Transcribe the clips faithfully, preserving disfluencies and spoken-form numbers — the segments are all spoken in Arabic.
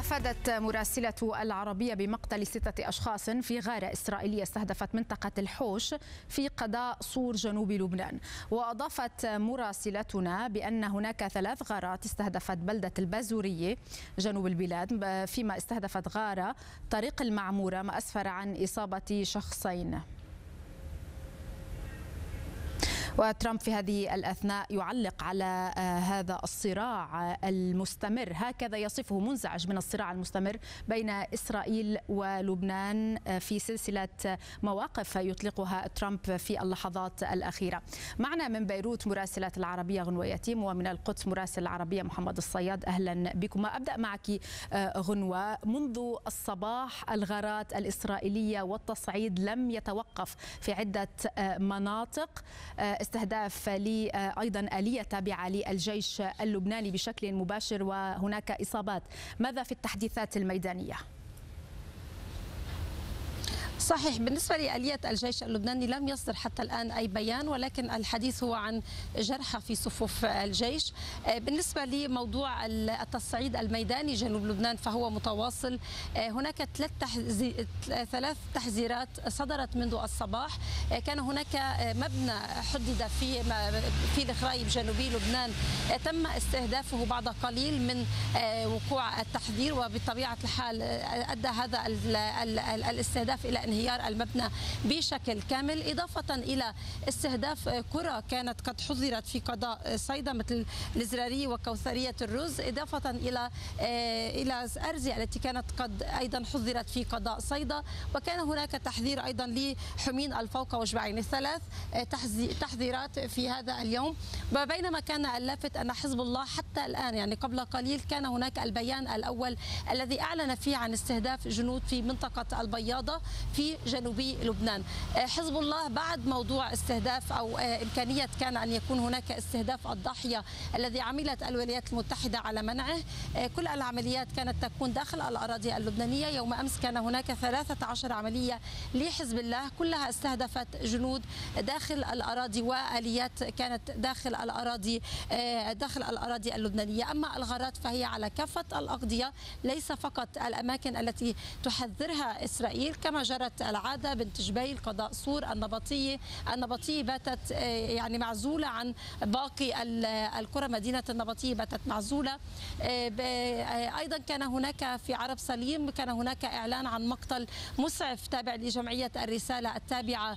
أفادت مراسلة العربية بمقتل ستة أشخاص في غارة إسرائيلية استهدفت منطقة الحوش في قضاء صور جنوب لبنان. وأضافت مراسلتنا بأن هناك ثلاث غارات استهدفت بلدة البازورية جنوب البلاد، فيما استهدفت غارة طريق المعمورة، ما أسفر عن إصابة شخصين. وترامب في هذه الأثناء يعلق على هذا الصراع المستمر، هكذا يصفه: منزعج من الصراع المستمر بين إسرائيل ولبنان في سلسلة مواقف يطلقها ترامب في اللحظات الأخيرة. معنا من بيروت مراسلة العربية غنوة يتيم، ومن القدس مراسل العربية محمد الصياد. أهلا بكما. أبدأ معك غنوة. منذ الصباح الغارات الإسرائيلية والتصعيد لم يتوقف في عدة مناطق، استهداف لي أيضا آلية تابعة للجيش اللبناني بشكل مباشر، وهناك إصابات. ماذا في التحديثات الميدانية؟ صحيح، بالنسبة لآلية الجيش اللبناني لم يصدر حتى الآن أي بيان، ولكن الحديث هو عن جرحى في صفوف الجيش. بالنسبة لموضوع التصعيد الميداني جنوب لبنان فهو متواصل. هناك ثلاث تحذي... ثلاث تحذيرات صدرت منذ الصباح. كان هناك مبنى حدد في في الخرايب جنوبي لبنان تم استهدافه بعد قليل من وقوع التحذير، وبطبيعة الحال أدى هذا الاستهداف إلى انهيار المبنى بشكل كامل، إضافة إلى استهداف قرى كانت قد حظرت في قضاء صيدا مثل الزراري وكوثرية الرز، إضافة إلى إلى أرزي التي كانت قد أيضا حظرت في قضاء صيدا. وكان هناك تحذير أيضا لحمين الفوق وجبعين، الثلاث تحذيرات في هذا اليوم. وبينما كان اللافت أن حزب الله حتى الآن، يعني قبل قليل، كان هناك البيان الأول الذي أعلن فيه عن استهداف جنود في منطقة البياضة في جنوبي لبنان. حزب الله بعد موضوع استهداف أو إمكانية كان أن يكون هناك استهداف الضاحية الذي عملت الولايات المتحدة على منعه، كل العمليات كانت تكون داخل الأراضي اللبنانية. يوم أمس كان هناك ثلاثة عشر عملية لحزب الله، كلها استهدفت جنود داخل الأراضي وآليات كانت داخل الأراضي داخل الأراضي اللبنانية. أما الغارات فهي على كافة الأقضية، ليس فقط الأماكن التي تحذرها إسرائيل كما جرت العادة، بنت جبيل، قضاء صور، النبطية. النبطية باتت يعني معزولة عن باقي القرى، مدينة النبطية باتت معزولة. أيضا كان هناك في عرب سليم كان هناك إعلان عن مقتل مسعف تابع لجمعية الرسالة التابعة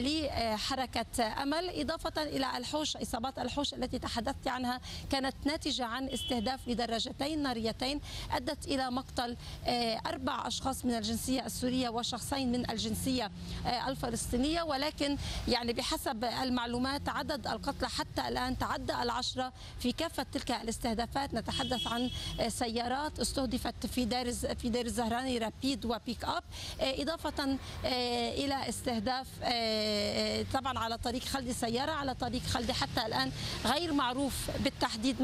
لحركة أمل، إضافة إلى الحوش. إصابات الحوش التي تحدثت عنها كانت ناتجة عن استهداف لدراجتين ناريتين أدت إلى مقتل أربع أشخاص من الجنسية السورية وشخصين من الجنسية الفلسطينية. ولكن يعني بحسب المعلومات عدد القتلى حتى الآن تعدى العشرة في كافة تلك الاستهدافات. نتحدث عن سيارات استهدفت في دير في دير الزهراني، رابيد وبيك أب، إضافة إلى استهداف طبعا على طريق خلدي، سيارة على طريق خلدي حتى الآن غير معروف بالتحديد